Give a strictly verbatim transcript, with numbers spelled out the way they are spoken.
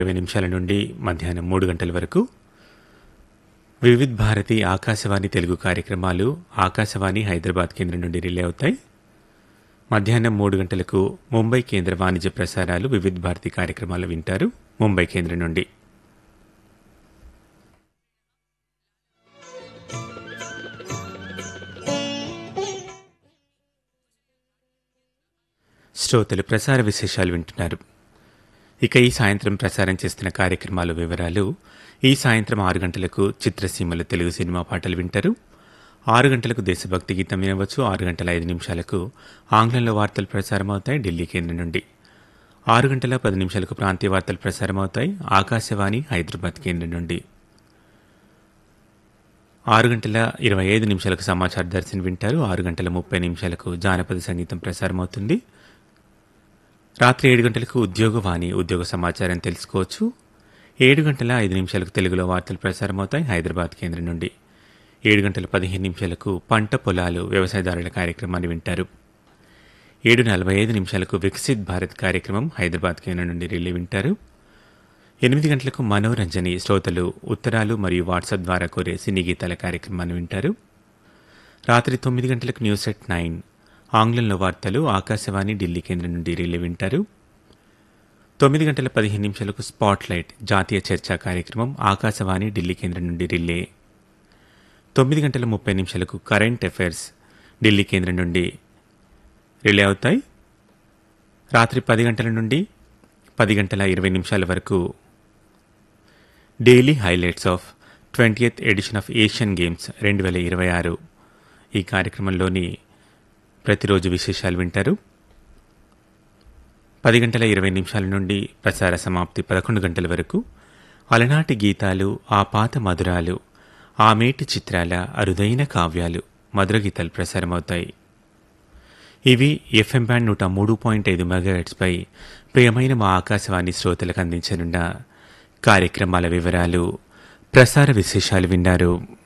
ఇరవై నిమిషాల నుండి మధ్యాహ్నం మూడు గంటల వరకు వివిధ్ భారతి ఆకాశవాణి తెలుగు కార్యక్రమాలు ఆకాశవాణి హైదరాబాద్ కేంద్రం నుండి రిలే అవుతాయి. మధ్యాహ్నం మూడు గంటలకు ముంబై కేంద్ర వాణిజ్య ప్రసారాలు వివిధ్ భారతి కార్యక్రమాలు వింటారు ముంబై కేంద్రం నుండి. శ్రోతలు ప్రసార విశేషాలు వింటున్నారు. ఇక ఈ సాయంత్రం ప్రసారం చేస్తున్న కార్యక్రమాల వివరాలు. ఈ సాయంత్రం ఆరు గంటలకు చిత్రసీమలు తెలుగు సినిమా పాటలు వింటారు. ఆరు గంటలకు దేశభక్తి గీతం వినవచ్చు. ఆరు గంటల ఐదు నిమిషాలకు ఆంగ్లంలో వార్తలు ప్రసారం అవుతాయి ఢిల్లీ కేంద్రం నుండి. ఆరు గంటల పది నిమిషాలకు ప్రాంతీయ వార్తలు ప్రసారం అవుతాయి ఆకాశవాణి హైదరాబాద్ కేంద్రం నుండి. ఆరు గంటల ఇరవై ఐదు నిమిషాలకు సమాచార దర్శనం వింటారు. ఆరు గంటల ముప్పై నిమిషాలకు జానపద సంగీతం ప్రసారం అవుతుంది. రాత్రి ఏడు గంటలకు ఉద్యోగవాణి ఉద్యోగ సమాచారం తెలుసుకోవచ్చు. ఏడు గంటల ఐదు నిమిషాలకు తెలుగులో వార్తలు ప్రసారం అవుతాయి హైదరాబాద్ కేంద్రం నుండి. ఏడు గంటల పదిహేను నిమిషాలకు పంట పొలాలు వ్యవసాయదారుల కార్యక్రమాన్ని వింటారు. ఏడు నలభై ఐదు నిమిషాలకు వికసిత్ భారత్ కార్యక్రమం హైదరాబాద్ కేంద్రం నుండి రిలే వింటారు. ఎనిమిది గంటలకు మనోరంజని శ్రోతలు ఉత్తరాలు మరియు వాట్సాప్ ద్వారా కోరే సినీ గీతాల కార్యక్రమాన్ని వింటారు. రాత్రి తొమ్మిది గంటలకు న్యూస్ ఎట్ నైన్ ఆంగ్లంలో వార్తలు ఆకాశవాణి ఢిల్లీ కేంద్రం నుండి రిలే వింటారు. తొమ్మిది గంటల పదిహేను నిమిషాలకు స్పాట్లైట్ జాతీయ చర్చా కార్యక్రమం ఆకాశవాణి ఢిల్లీ కేంద్రం నుండి రిలే. తొమ్మిది గంటల ముప్పై నిమిషాలకు కరెంట్ అఫైర్స్ ఢిల్లీ కేంద్రం నుండి రిలే అవుతాయి. రాత్రి పది గంటల నుండి పది గంటల ఇరవై నిమిషాల వరకు daily highlights of twentieth edition of Asian games రెండు వేల ఇరవై ఆరు ఈ కార్యక్రమంలోని ప్రతిరోజు విశేషాలు వింటారు. పది గంటల ఇరవై నిమిషాల నుండి ప్రసార సమాప్తి పదకొండు గంటల వరకు అలనాటి గీతాలు ఆ పాత మధురాలు ఆ మేటి చిత్రాల అరుదైన కావ్యాలు మధుర గీతాలు ప్రసారమవుతాయి. ఇవి ఎఫ్ఎం బ్యాండ్ నూట మూడు పాయింట్ ఐదు మెగాహెర్ట్జ్పై ప్రియమైన మా ఆకాశవాణి శ్రోతలకు అందించనున్న కార్యక్రమాల వివరాలు. ప్రసార విశేషాలు విన్నారు.